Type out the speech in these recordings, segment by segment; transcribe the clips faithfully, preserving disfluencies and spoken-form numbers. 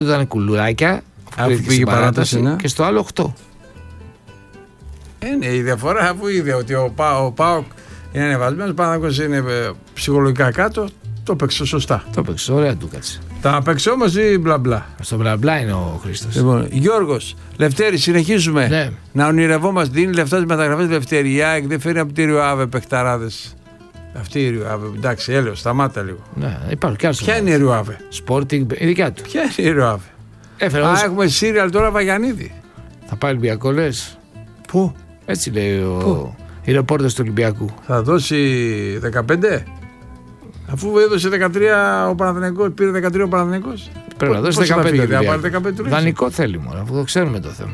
ήταν κουλουράκια. Αφού πήγε παράταση, ναι. Και στο άλλο οκτώ. Είναι η διαφορά, αφού είδε ότι ο, Πα, ο ΠΑΟΚ είναι ανεβασμένος, ο Παναθηναϊκός είναι ψυχολογικά κάτω, το παίξε σωστά. Το παίξε, ωραία του κάτσε. Τα παίξε όμως ή μπλα μπλα. Στο μπλα μπλα είναι ο Χρήστος. Λοιπόν, Γιώργος, Λευτέρη, συνεχίζουμε ναι. να ονειρευόμαστε. Δίνει λεφτά στις μεταγραφές Λευτέρη. Η ΑΕΚ δεν φέρει από τη Ριουάβε παιχταράδες. Αυτή η Ριουάβε, εντάξει, έλεος, σταμάτα λίγο. Ναι, υπάρχουν και άλλες. Ποια είναι η Ριουάβε? Sporting, η δικιά του. Ποια είναι η Ριουάβε? Έφερε, Α, ως... έχουμε σύριαλ τώρα Βαγιανίδη. Θα πάει Ολυμπιακό, λες? Πού? Έτσι λέει ο... οι ρεπόρτες του Ολυμπιακού. Θα δώσει δεκαπέντε. Αφού έδωσε δεκατρία ο Παναθηναϊκός, πήρε δεκατρία ο Παναθηναϊκός. Πρέπει να δώσει δεκαπέντε. Θα πάρει δεκαπέντε. Δανεικό θέλει μόνο, αφού το ξέρουμε το θέμα.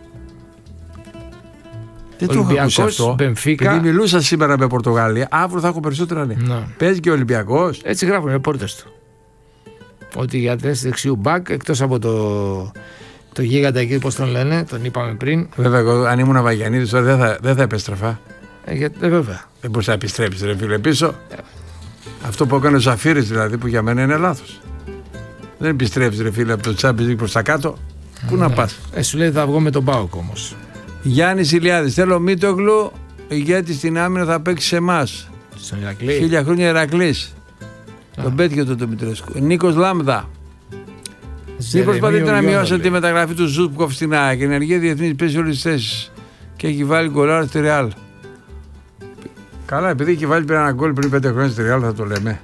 Δεν το έχω ακούσει αυτό. Μπενφίκα. Επειδή μιλούσα σήμερα με Πορτογαλία, αύριο θα έχω περισσότερα ναι. ναι. Παίζει και ο Ολυμπιακός. Έτσι γράφουν οι ρεπόρτες του. Ότι για θέση δεξιού μπακ, εκτός από το, το γίγαντα εκεί, πώς τον λένε, τον είπαμε πριν. Βέβαια, εγώ, αν ήμουν Βαγιανίδης τώρα δεν θα, δεν θα επέστρεφα. Ε, για, ε, βέβαια. Δεν μπορείς να επιστρέψεις, ρε φίλε, πίσω. Ε. Αυτό που έκανε ο Ζαφύρης δηλαδή, που για μένα είναι λάθος. Δεν επιστρέφεις, ρε φίλε, από το Champions League προς τα κάτω. Ε, Πού ναι. να πας. Ε, σου λέει θα βγω με τον ΠΑΟΚ όμως. Γιάννης Ηλιάδης, θέλω Μίτογλου, γιατί στην άμυνα θα παίξει σε εμάς. Στον Ηρακλή. Χίλια χρόνια Ηρακλής. Τον πέτυχε το Δημητρέσκου. Νίκος Λάμδα. Μην προσπαθείτε να μειώσετε τη μεταγραφή του Ζούπκοφ στην ΑΕΚ. Η Ενεργεία Διεθνής παίζει όλες τις θέσεις και έχει βάλει γκολάρα στη Ρεάλ. Καλά, επειδή έχει βάλει πέρα ένα γκολ πριν πέντε χρόνια στη Ρεάλ, θα το λέμε.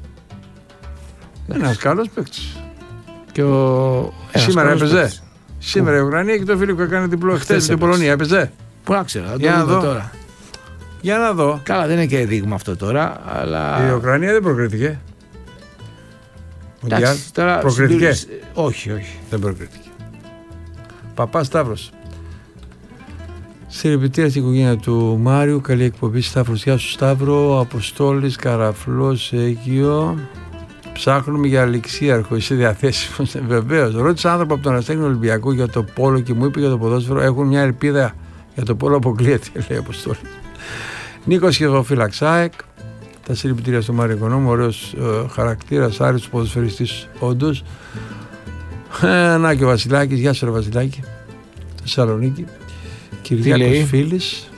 Ένας καλός παίκτης. Και ο... Σήμερα έπαιζε. Σήμερα η Ουκρανία και το φίλο που έκανε διπλό χθες στην Πολωνία έπαιζε. Πού να ξέρω, για να δω τώρα. Για να δω. Καλά, δεν είναι και δείγμα αυτό τώρα, αλλά. Η Ουκρανία δεν προκρίθηκε. Εντάξει, τώρα προκρίθηκε. Συντήρηση... Όχι, όχι. Δεν προκρίθηκε. Παπά Σταύρος. Συλληπιτήρια στην οικογένεια του Μάριου. Καλή εκπομπή. Σταύρος. Γεια σου Σταύρο. Αποστόλης, Καραφλός, Αίγιο. Ψάχνουμε για αληξίαρχο. Είσαι διαθέσιμος. Βεβαίως. Ρώτησα άνθρωπο από τον Αστέχνη Ολυμπιακού για το πόλο και μου είπε για το ποδόσφαιρο. Έχουν μια ελπίδα για το πόλο. Αποκλείεται, λέει ο Αποστόλης. Νίκος Χειροφύλαξ ΑΕΚ. Τα συλληπιτήρια στο Μάριο Οικονόμου. Ωραίος ε, χαρακτήρας, άριστος ποδοσφαιριστής όντως. Ε, να και ο Βασιλάκης. Γεια σου, ρε Βασιλάκη. Θεσσαλονίκη. Κυριάκος Φίλης.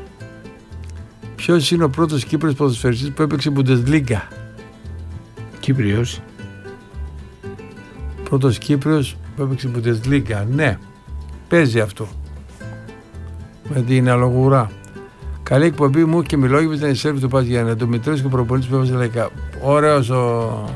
Ποιος είναι ο πρώτος Κύπριος ποδοσφαιριστής που έπαιξε Bundesliga? Κύπριος. Πρώτος Κύπριος που έπαιξε Bundesliga. Ναι, παίζει αυτό. Με την αλογουρά. Καλή εκπομπή μου και μιλόγευε ήταν η σέρβη του Πας Γιάννη. Το Μητρός και ο προπονητής που έβαζε λαϊκά. Ωραίος ο,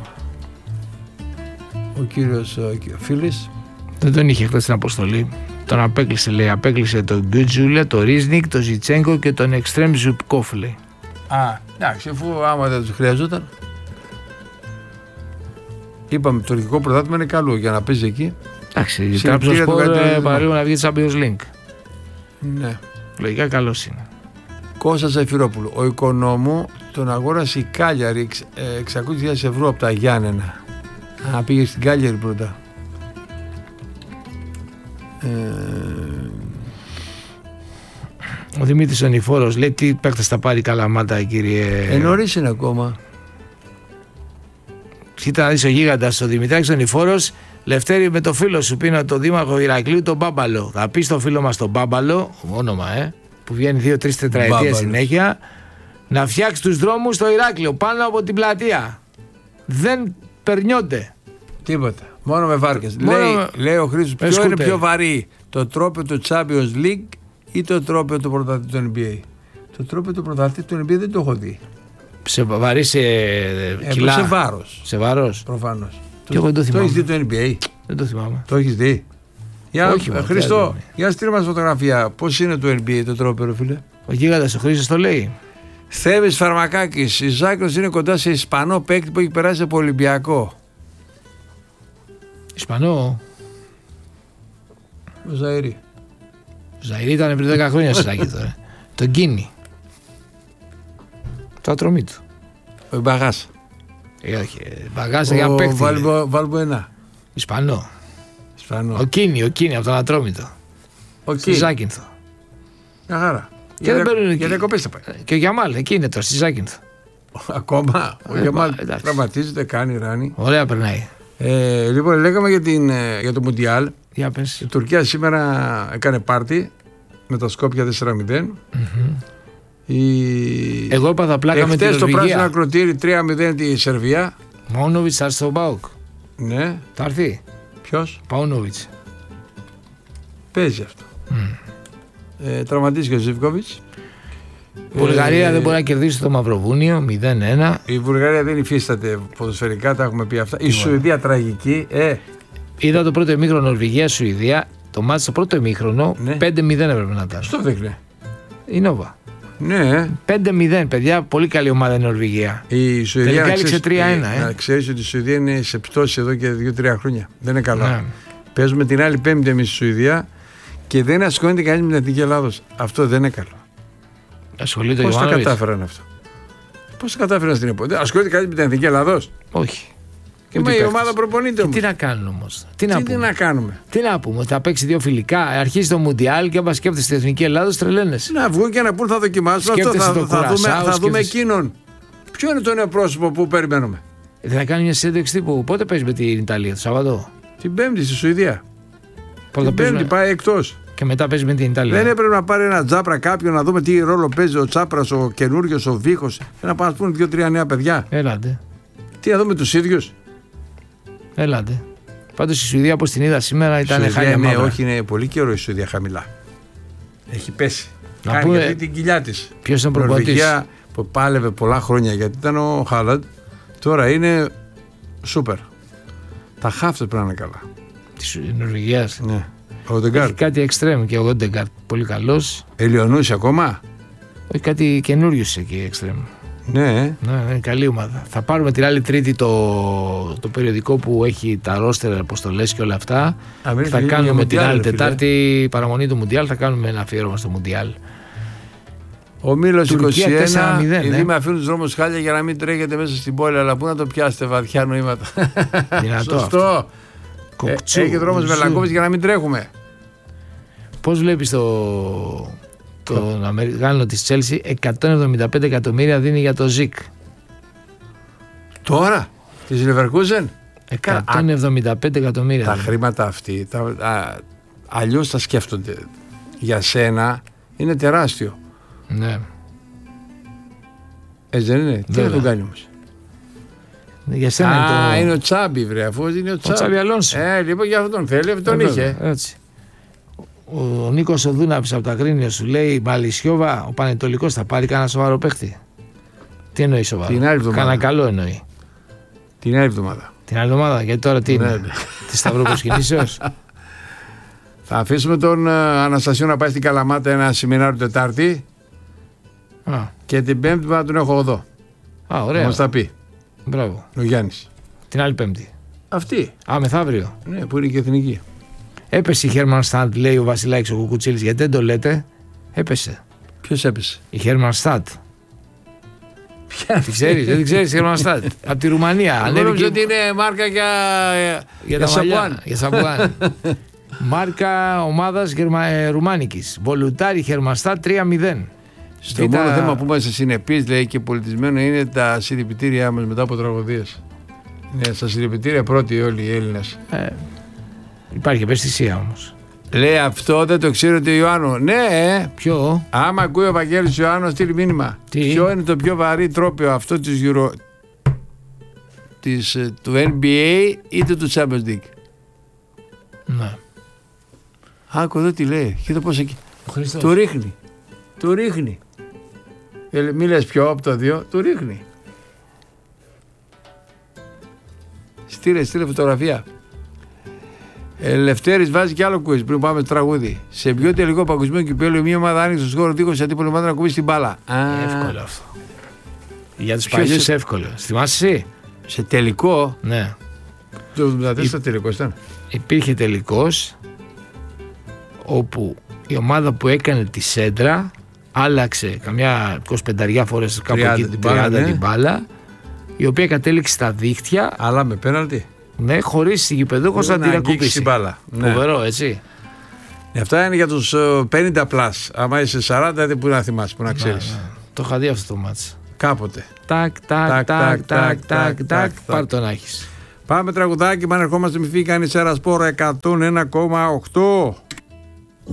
ο κύριος ο... Φίλης. Δεν τον είχε χθες στην αποστολή. Τον απέκλεισε, λέει. Απέκλεισε τον Γκούτζουλε, τον Ρίζνικ, τον Ζιτσέγκο και τον Εκστρέμ Ζουπκόφ, λέει. Α, εντάξει, αφού άμα δεν τους χρειαζόταν. Είπαμε, το τουρκικό πρωτάθλημα είναι καλό για να παίζει εκεί. Εντάξει, η Τρabzonspor παρήγω να βγει τη Champions League. Ναι. Λογικά καλός είναι. Κώστας Ζαφυρόπουλου. Ο Οικονόμου τον αγόρασε η Κάλιαρη εξακόσιες χιλιάδες ευρώ από τα Γιάννενα. Α, πήγε στην Κάλιαρη πρώτα. Ε... Ο Δημήτρης ο Νηφόρος λέει τι παίκτες θα πάρει Καλαμάτα, κύριε. Ε, νωρίς είναι ακόμα. Κοίτα να δεις ο γίγαντας ο Δημητράκης ο Νηφόρος. Λευτέρη, με το φίλο σου πίνω το δήμαρχο Ηρακλείου τον Μπάμπαλο. Θα πει στο φίλο μας τον Μπάμπαλο, όνομα ε, που βγαίνει δύο-τρεις τετραετίες συνέχεια, να φτιάξει τους δρόμους στο Ηράκλειο πάνω από την πλατεία. Δεν περνιόνται. Τίποτα. Μόνο με βάρκες. Λέει, με... λέει ο Χρήστος, ποιο σκούτε. Είναι πιο βαρύ, το τρόπαιο του Champions League ή το τρόπαιο του πρωταθλητή του N B A? Το τρόπαιο του πρωταθλητή του N B A δεν το έχω δει. Σε βαρύ σε κιλά. Ε, σε βάρος. Σε βάρος. Προφανώς. Και εγώ δεν το θυμάμαι. Το έχεις δει το N B A? Δεν το θυμάμαι. Το έχεις δει? Για όχι, μα, Χριστό, για στείλ μας φωτογραφία. Πώς είναι το N B A το τρόπαιο, φίλε? Ο γίγαντας ο Χρήστος το λέει. Θέμης Φαρμακάκης. Η Ζάκρος είναι κοντά σε Ισπανό παίκτη που έχει περάσει από Ολυμπιακό. Ισπανό. Ο Ζαΐρη. Ο Ζαΐρη ήταν πριν δέκα χρόνια στο Σάκη τώρα. Τον Κίνη. Το ατρωμί του. Ο Μπαγάς. Ε, όχι. Μπαγάς για παίκτη. Ο Βάλμπο ένα. Ισπανό. Ισπανό. Ο Κίνη, ο Κίνη από τον Ατρόμητο. Ο Στη Ζάκυνθο. Μια χαρά. Και για, δεν για διακοπές θα πάει. Και ο Γιαμάλ, εκεί είναι τώρα, στη Ζάκυνθο. Ακόμα. Ο Γιαμάλ τραυματίζεται, κάνει ράνι. Ωραία περνάει. Ε, λοιπόν, λέγαμε για, την, για το Μουντιάλ. Για πες. Η Τουρκία σήμερα έκανε πάρτι με τα Σκόπια τέσσερα μηδέν. Mm-hmm. Η... Εγώ έπαθα πλάκα με την Νορβηγία. Εχθές το πράσινο ακροτήρι τρία μηδέν τη Σερβία. Μαούνοβιτς θα έρθει στον ΠΑΟΚ. Ναι. Θα έρθει. Ποιος? Παούνοβιτς. Παίζει αυτό. Mm. Ε, τραυματίστηκε ο Ζιβκόβιτς. Η Βουλγαρία ε, δεν μπορεί να κερδίσει το Μαυροβούνιο μηδέν ένα. Η Βουλγαρία δεν υφίσταται ποδοσφαιρικά, τα έχουμε πει αυτά. Η Σουηδία τραγική. Ε. Είδα το πρώτο ημίχρονο Νορβηγία-Σουηδία. Το μάτι το πρώτο ημίχρονο ναι. πέντε μηδέν έπρεπε να ήταν. Στο δείχνει. Η Νόβα. Ναι. πέντε μηδέν, παιδιά. Πολύ καλή ομάδα η Νορβηγία. Η Σουηδία τελικά έληξε τρία ένα. Ε. Να ξέρεις ότι η Σουηδία είναι σε πτώση εδώ και δύο τρία χρόνια. Δεν είναι καλά. Ναι. Παίζουμε την άλλη Πέμπτη εμείς στη Σουηδία και δεν ασχολείται κανείς με την Εθνική Ελλάδος. Αυτό δεν είναι καλό. Ασχολείται Πώς τα κατάφεραν αυτό? Πώς τα κατάφεραν στην εποχή? Ασχολείται κανείς με την Εθνική Ελλάδος? Όχι. Και μα η ομάδα προπονείται όμως. Τι να κάνουμε όμως? Τι, τι, να, τι να κάνουμε? Τι να πούμε? Ότι θα παίξει δύο φιλικά, αρχίζει το Μουντιάλ και άμα σκέφτεσαι την Εθνική Ελλάδος, τρελαίνεσαι. Να βγουν και να πούν θα δοκιμάσουν αυτό. Θα, θα, θα, δούμε, θα δούμε εκείνον. Ποιο είναι το νέο πρόσωπο που περιμένουμε? Θα να κάνει μια συνέντευξη τύπου. Πότε παίζει με την Ιταλία, το Σαββατό? Την Πέμπτη στη Σουηδία. Πρώτα την Πέμπτη πάει εκτός. Και μετά παίζει με την Ιταλία. Δεν έπρεπε να πάρει ένα Τσάπρα κάποιον να δούμε τι ρόλο παίζει ο Τσάπρας, ο καινούριος, ο Βίχος. Και να πάνε να πούνε δύο-τρία νέα παιδιά. Έλατε. Τι να δούμε τους ίδιους. Έλατε. Πάντως η Σουηδία, όπως την είδα σήμερα, ήταν χάλια ναι, μαύρα. όχι, είναι πολύ καιρό η Σουηδία χαμηλά. Έχει πέσει. Να κάνει πούμε γιατί την κοιλιά της. Ποιος ήταν προπονητής? Η Νορβηγία που πάλευε πολλά χρόνια γιατί ήταν ο Χάλαντ, τώρα είναι σούπερ. Τα χάφτες πρέπει να είναι καλά. Της Νορβηγίας. Ναι. Ο Ντεγκάρτ. Έχει κάτι εξτρέμ και ο Ντεγκάρτ. Πολύ καλός. Ελιονούση ακόμα. Όχι, κάτι καινούριο εκεί εξτρέμ. Ναι. Ναι, είναι καλή ομάδα. Θα πάρουμε την άλλη Τρίτη το, το περιοδικό που έχει τα ρόστερ, αποστολές και όλα αυτά. Α, και θα κάνουμε την άλλη Τετάρτη παραμονή του Μουντιάλ. Θα κάνουμε ένα αφιέρωμα στο Μουντιάλ. Ο Μήλος είκοσι ένα. Οι Δήμοι αφήνουν τους δρόμους χάλια για να μην τρέχετε μέσα στην πόλη. Αλλά πού να το πιάσετε βαθιά νοήματα. Δυνατό. Σωστό. Ε, έχει δρόμος με λακκόβιτς για να μην τρέχουμε. Πώς βλέπεις το, τον Αμερικάνο της Chelsea? εκατόν εβδομήντα πέντε εκατομμύρια δίνει για το Ζικ. Τώρα, της Leverkusen. εκατόν εβδομήντα πέντε εκατομμύρια. Τα δίνει. Χρήματα αυτή, τα, α, αλλιώς τα σκέφτονται. Για σένα είναι τεράστιο. Ναι. Έτσι δεν είναι? Τι θα τον κάνει όμως? Για σένα Α, είναι, το... είναι ο Τσάμπι, βρε, αφού είναι ο Τσάμπι. Ο Τσάμπι Αλόνσο. Ε, λοιπόν, για αυτόν τον θέλει, αυτόν τον είχε. Έτσι. Ο Νίκος ο Δούναβης από τα Αγρίνια σου λέει: Μαλισιόβα, ο Πανετολικός θα πάρει κανένα σοβαρό παίχτη? Τι εννοεί σοβαρό? Την άλλη εβδομάδα. Κάνα καλό εννοεί. Την άλλη εβδομάδα. Την άλλη εβδομάδα, γιατί τώρα τι είναι? Ναι, ναι. Τη Σταυροπροσκυνήσεως. Θα αφήσουμε τον uh, Αναστασιό να πάει στην Καλαμάτα ένα σεμινάριο Τετάρτη. Α. Και την Πέμπτη θα τον έχω εδώ. Α, ωραία. Θα μας τα πει. Μπράβο. Ο Γιάννης. Την άλλη Πέμπτη. Αυτή. Α, μεθαύριο. Ναι, που είναι και εθνική. Έπεσε η Χέρμαν Σταντ, λέει ο Βασιλάκης ο Κουκουτσίλης. Γιατί δεν το λέτε? Έπεσε. Ποιος έπεσε? Η Χέρμαν Σταντ. Ποια? Τη ξέρεις? Δεν την ξέρεις η Χέρμαν Σταντ? Από τη Ρουμανία. Ανέβηκε ότι είναι μάρκα για, για, για Σαμπουάν. Για Σαμπουάν. Μάρκα ομάδας γερμα... ε, ρουμάνικης. Βολουτάρι Χέρμαν Σταντ τρία μηδέν. Στο μόνο θέμα που είμαστε συνεπείς, λέει, και πολιτισμένο είναι τα συλληπιτήριά μας μετά από τραγωδίες. Ναι, στα συλληπιτήρια πρώτοι όλοι οι Έλληνες. Ε, υπάρχει ευαισθησία όμως. Λέει αυτό δεν το ξέρει ότι ο Ιωάννου. Ναι, ποιο? Άμα ακούει ο Βαγγέλης Ιωάννου, στείλει μήνυμα. Τι? Ποιο είναι το πιο βαρύ τρόπαιο, αυτό της Euro... της, του N B A ή του Champions League? Ναι. Άκου εδώ τι λέει. Κοίτα πώς εκεί. Του ρίχνει. Του ρίχνει. Ε, μη λες πιο από το δύο. Του ρίχνει. Στείλε, στείλε φωτογραφία. Ε, Λευτέρης βάζει και άλλο quiz πριν πάμε στο τραγούδι. Σε ποιο τελικό παγκοσμίο κυπέλλου μια ομάδα άνοιξε στο χώρο δίχως αντίπολη ομάδα να κουμπίσει την μπάλα? Εύκολο αυτό. Για τους παλιούς σε... εύκολο. Θυμάσαι εσύ? Σε τελικό. Ναι. Το εβδομήντα τέσσερα Υ... τελικός ήταν. Υπήρχε τελικός όπου η ομάδα που έκανε τη σέντρα άλλαξε καμιά είκοσι πέντε φορές κάπου εκεί την μπάλα, ναι. την μπάλα, η οποία κατέληξε στα δίχτυα. Αλλά με πέναλτι. Ναι, χωρίς την γηπεδούχος να την ακουμπήσει. Μπάλα. Ναι. Φοβερό, έτσι. Αυτά είναι για τους πενήντα πλας. Άμα είσαι σαράντα, δεν μπορεί να θυμάσαι, που να ξέρεις. Ναι, ναι. Το είχα δει αυτό το μάτς. Κάποτε. Τάκ, τάκ, τάκ, τάκ, τάκ, τάκ, πάρ' το να έχεις. Πάμε τραγουδάκι, πάνε ερχόμαστε, μη φύγει κανείς, Αέρα Σπόρα εκατόν ένα κόμμα οκτώ.